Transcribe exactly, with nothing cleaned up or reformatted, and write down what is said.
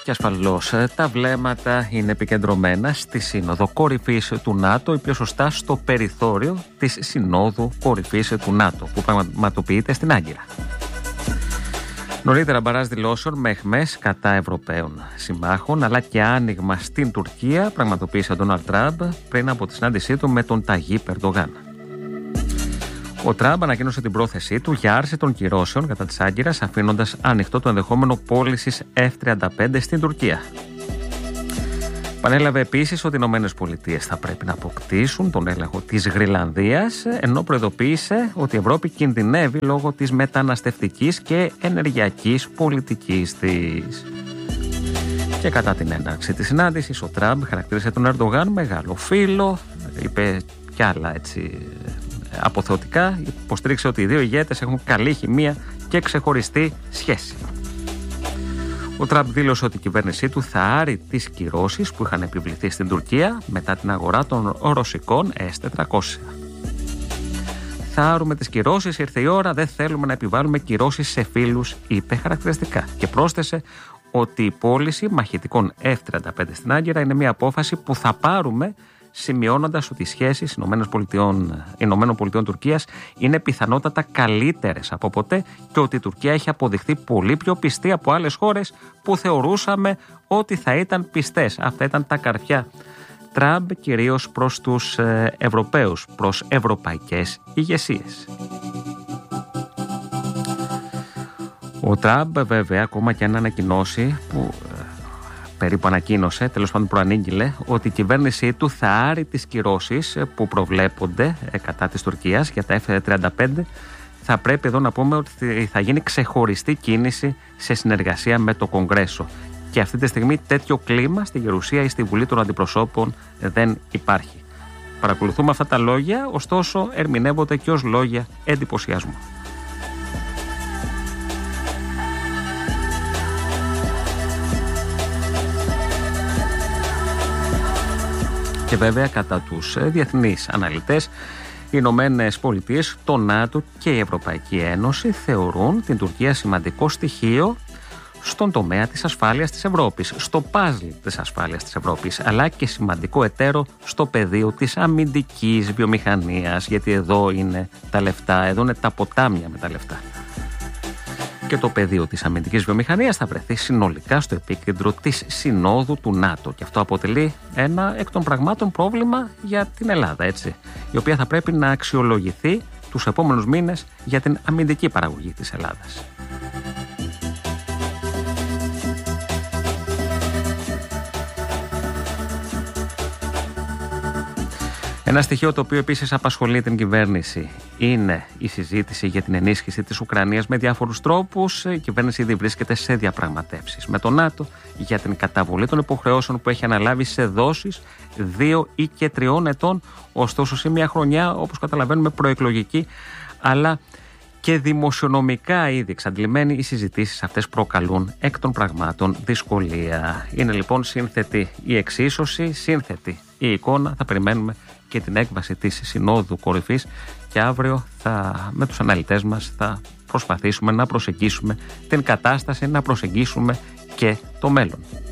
Και ασφαλώς τα βλέμματα είναι επικεντρωμένα στη Σύνοδο Κορυφής του ΝΑΤΟ ή πιο σωστά στο περιθώριο της Συνόδου Κορυφής του ΝΑΤΟ που πραγματοποιείται στην Άγκυρα. Νωρίτερα μπαράζ δηλώσεων με εχμές κατά Ευρωπαίων συμμάχων αλλά και άνοιγμα στην Τουρκία πραγματοποίησε ο Ντόναλντ Τραμπ πριν από τη συνάντησή του με τον Ταγίπ Ερντογάν. Ο Τραμπ ανακοίνωσε την πρόθεσή του για άρση των κυρώσεων κατά της Άγκυρας, αφήνοντας ανοιχτό το ενδεχόμενο πώλησης εφ τριάντα πέντε στην Τουρκία. Πανέλαβε επίσης ότι οι ΗΠΑ θα πρέπει να αποκτήσουν τον έλεγχο της Γροιλανδίας, ενώ προειδοποίησε ότι η Ευρώπη κινδυνεύει λόγω της μεταναστευτικής και ενεργειακής πολιτικής της. Και κατά την έναρξη της συνάντησης, ο Τραμπ χαρακτήρισε τον Ερντογάν μεγάλο φίλο, είπε κι άλλα έτσι αποθεωτικά, υποστήριξε ότι οι δύο ηγέτες έχουν καλή χημεία και ξεχωριστή σχέση. Ο Τραμπ δήλωσε ότι η κυβέρνησή του θα άρει τις κυρώσεις που είχαν επιβληθεί στην Τουρκία μετά την αγορά των ρωσικών ες τετρακόσια. Θα άρουμε τις κυρώσεις, ήρθε η ώρα, δεν θέλουμε να επιβάλλουμε κυρώσεις σε φίλους, είπε χαρακτηριστικά. Και πρόσθεσε ότι η πώληση μαχητικών εφ τριάντα πέντε στην Άγκυρα είναι μια απόφαση που θα πάρουμε, σημειώνοντας ότι οι σχέσεις Ηνωμένων Πολιτειών Τουρκίας είναι πιθανότατα καλύτερες από ποτέ και ότι η Τουρκία έχει αποδειχθεί πολύ πιο πιστή από άλλες χώρες που θεωρούσαμε ότι θα ήταν πιστές. Αυτά ήταν τα καρφιά Τραμπ κυρίως προς τους Ευρωπαίους, προς ευρωπαϊκές ηγεσίες. Ο Τραμπ βέβαια ακόμα και αν ανακοινώσει που περίπου ανακοίνωσε, τέλος πάντων προανήγγειλε, ότι η κυβέρνησή του θα άρει τις κυρώσεις που προβλέπονται κατά της Τουρκίας για τα εφ τριάντα πέντε. Θα πρέπει εδώ να πούμε ότι θα γίνει ξεχωριστή κίνηση σε συνεργασία με το Κογκρέσο. Και αυτή τη στιγμή τέτοιο κλίμα στη Γερουσία ή στη Βουλή των Αντιπροσώπων δεν υπάρχει. Παρακολουθούμε αυτά τα λόγια, ωστόσο ερμηνεύονται και ως λόγια εντυπωσιασμού. Και βέβαια κατά τους διεθνείς αναλυτές, οι Ηνωμένες Πολιτείες, το ΝΑΤΟ και η Ευρωπαϊκή Ένωση θεωρούν την Τουρκία σημαντικό στοιχείο στον τομέα της ασφάλειας της Ευρώπης, στο παζλ της ασφάλειας της Ευρώπης, αλλά και σημαντικό εταίρο στο πεδίο της αμυντικής βιομηχανίας, γιατί εδώ είναι τα λεφτά, εδώ είναι τα ποτάμια με τα λεφτά. Και το πεδίο της αμυντικής βιομηχανίας θα βρεθεί συνολικά στο επίκεντρο της Συνόδου του ΝΑΤΟ. Και αυτό αποτελεί ένα εκ των πραγμάτων πρόβλημα για την Ελλάδα, έτσι, η οποία θα πρέπει να αξιολογηθεί τους επόμενους μήνες για την αμυντική παραγωγή της Ελλάδας. Ένα στοιχείο το οποίο επίσης απασχολεί την κυβέρνηση είναι η συζήτηση για την ενίσχυση της Ουκρανίας με διάφορους τρόπους. Η κυβέρνηση ήδη βρίσκεται σε διαπραγματεύσεις με το ΝΑΤΟ για την καταβολή των υποχρεώσεων που έχει αναλάβει σε δόσεις δύο ή και τριών ετών, ωστόσο σε μια χρονιά, όπως καταλαβαίνουμε, προεκλογική, αλλά και δημοσιονομικά ήδη εξαντλημένοι. Οι συζητήσεις αυτές προκαλούν εκ των πραγμάτων δυσκολία. Είναι λοιπόν σύνθετη η εξίσωση, σύνθετη η εικόνα. Θα περιμένουμε και την έκβαση της Συνόδου Κορυφής και αύριο θα, με τους αναλυτές μας θα προσπαθήσουμε να προσεγγίσουμε την κατάσταση, να προσεγγίσουμε και το μέλλον.